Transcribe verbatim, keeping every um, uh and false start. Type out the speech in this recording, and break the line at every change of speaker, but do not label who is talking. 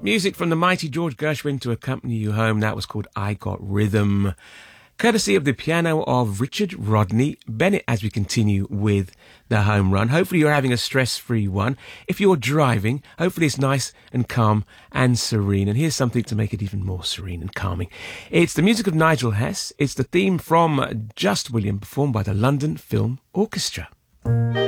Music from the mighty George Gershwin to accompany you home. That was called I Got Rhythm. Courtesy of the piano of Richard Rodney Bennett as we continue with the home run. Hopefully you're having a stress-free one. If you're driving, hopefully it's nice and calm and serene. And here's something to make it even more serene and calming. It's the music of Nigel Hess. It's the theme from Just William, performed by the London Film Orchestra.